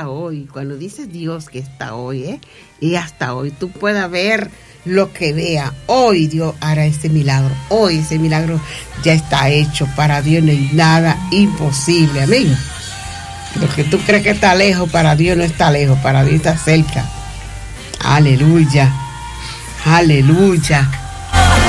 hasta hoy. Cuando dice Dios que está hoy, y hasta hoy, tú puedas ver lo que vea. Hoy Dios hará ese milagro. Hoy ese milagro ya está hecho. Para Dios no hay nada imposible. Amén. Lo que tú crees que está lejos, para Dios no está lejos. Para Dios está cerca. Aleluya. Aleluya.